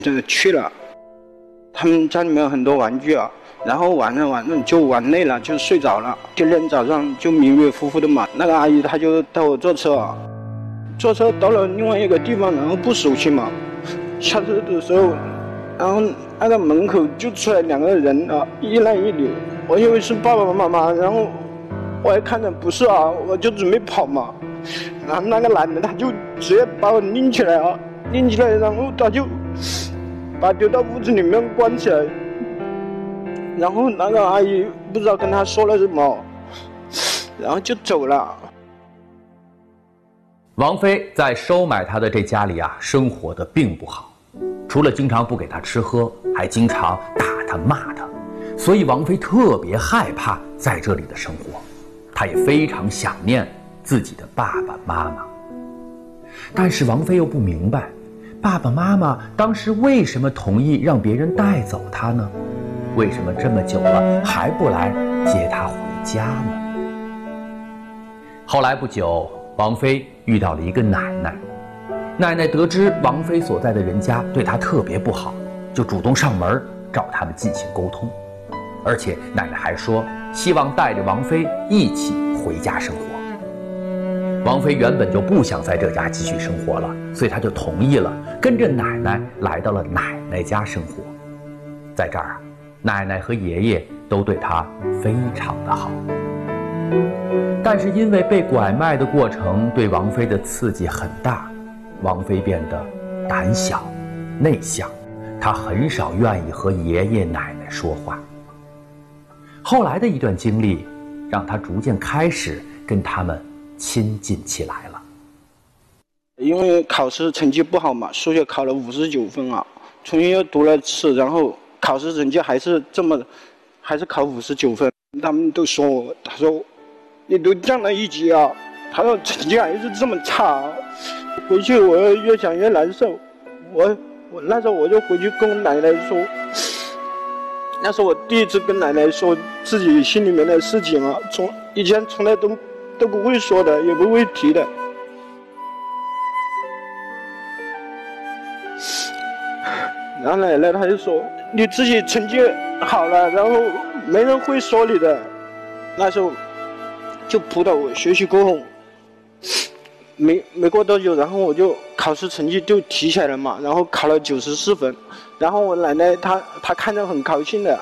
去了，他们家里面有很多玩具啊，然后玩着就玩累了就睡着了。第二天早上就迷迷糊糊的嘛，那个阿姨她就带我坐车啊，坐车到了另外一个地方，然后不熟悉嘛，下车的时候，然后那个门口就出来2个人啊，一男一女，我以为是爸爸妈妈，然后我一看着不是啊，我就准备跑嘛，然后那个男的他就直接把我拎起来啊，然后他就把我丢到屋子里面关起来，然后那个阿姨不知道跟他说了什么，然后就走了。 王菲在收买他的这家里啊，生活的并不好，除了经常不给他吃喝，还经常打他骂他，所以王菲特别害怕在这里的生活，她也非常想念自己的爸爸妈妈。但是王菲又不明白，爸爸妈妈当时为什么同意让别人带走她呢？为什么这么久了还不来接她回家呢？后来不久，王菲遇到了一个奶奶，奶奶得知王菲所在的人家对她特别不好，就主动上门找他们进行沟通，而且奶奶还说希望带着王菲一起回家生活。王菲原本就不想在这家继续生活了，所以她就同意了，跟着奶奶来到了奶奶家生活。在这儿啊，奶奶和爷爷都对她非常的好。但是因为被拐卖的过程对王菲的刺激很大，王菲变得胆小内向，她很少愿意和爷爷奶奶说话。后来的一段经历让她逐渐开始跟他们亲近起来了。 因为考试成绩不好嘛，数学考了59分啊，重新又读了次，然后考试成绩还是考59分。他们都说我，他说你都降了1级啊，他说成绩还是这么差啊。回去我越想越难受，我那时候我就回去跟我奶奶说，那是我第一次跟奶奶说自己心里面的事情啊，以前从来都不会说的，也不会提的。然后奶奶她就说你自己成绩好了，然后没人会说你的。那时候就扑到我学习过后，没过多久，然后我就考试成绩就提起来了嘛，然后考了94分，然后我奶奶她看着很高兴的。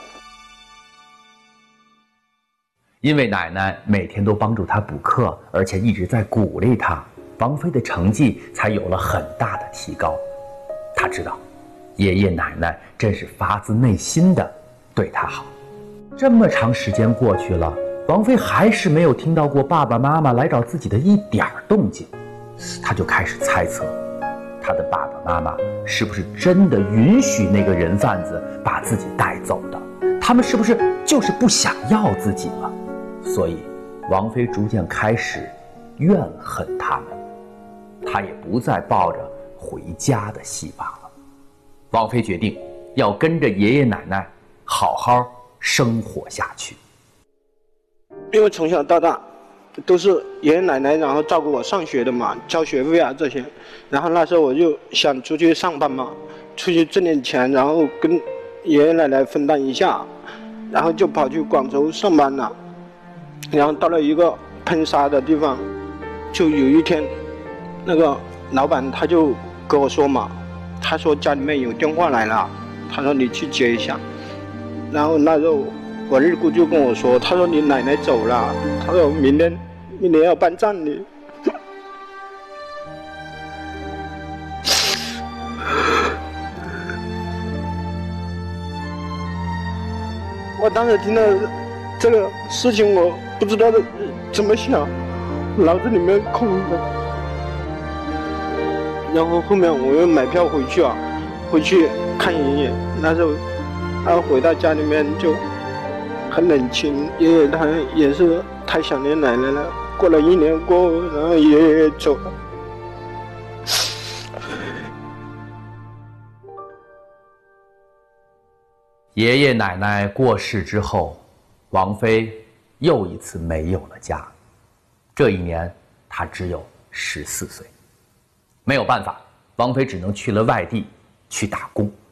因为奶奶每天都帮助她补课，而且一直在鼓励她，王菲的成绩才有了很大的提高。她知道爷爷奶奶真是发自内心的对她好。这么长时间过去了，王菲还是没有听到过爸爸妈妈来找自己的一点动静。她就开始猜测，她的爸爸妈妈是不是真的允许那个人贩子把自己带走的？他们是不是就是不想要自己了？所以王菲逐渐开始怨恨他们，她也不再抱着回家的希望了。王菲决定要跟着爷爷奶奶好好生活下去。 因为从小到大都是爷爷奶奶然后照顾我上学的嘛，交学费啊这些，然后那时候我就想出去上班嘛，出去挣点钱，然后跟爷爷奶奶分担一下，然后就跑去广州上班了。然后到了一个喷砂的地方，就有一天那个老板他就跟我说嘛，他说家里面有电话来了，他说你去接一下。然后那时候我二姑就跟我说，他说你奶奶走了，他说明年要办葬礼。我当时听到这个事情，我不知道怎么想，脑子里面空的。然后后面我又买票回去啊，回去看爷爷。那时候他回到家里面就很冷清，爷爷他也是太想念奶奶了。过了1年过后，然后爷爷也走了。 爷爷奶奶过世之后，王菲又一次没有了家。这一年她只有14岁。没有办法，王菲只能去了外地去打工。